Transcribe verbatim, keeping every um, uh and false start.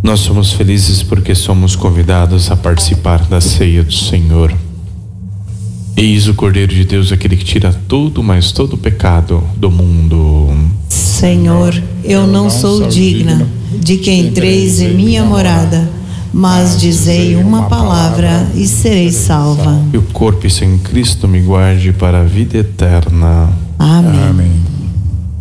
Nós somos felizes porque somos convidados a participar da ceia do Senhor. Eis o Cordeiro de Deus, aquele que tira todo, mas todo o pecado do mundo. Senhor, eu não sou digna de que entreis em minha morada, mas dizei uma palavra e serei salva. E o corpo e sem Cristo me guarde para a vida eterna. Amém. Amém.